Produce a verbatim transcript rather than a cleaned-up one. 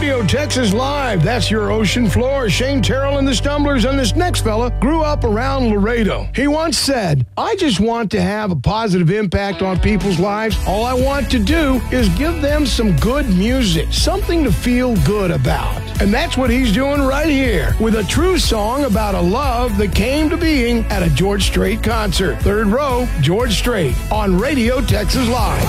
Radio Texas Live. That's your ocean floor. Shane Terrell and the Stumblers, and this next fella grew up around Laredo. He once said, I just want to have a positive impact on people's lives. All I want to do is give them some good music, something to feel good about. And that's what he's doing right here with a true song about a love that came to being at a George Strait concert. Third row, George Strait on Radio Texas Live.